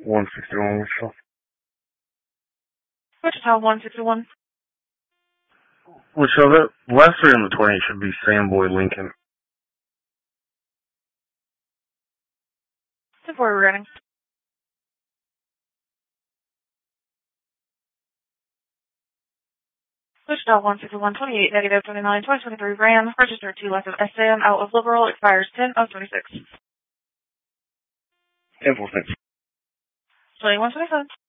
161 Wichita. Wichita 161. Wichita, that last 3 on the 20 should be Samboy Lincoln. 10-4 regarding. Wichita 161, 28, negative 29, 2023 Ram, registered 2 left of SM, out of Liberal, expires 10 of 26. 10-4, thanks. 2127.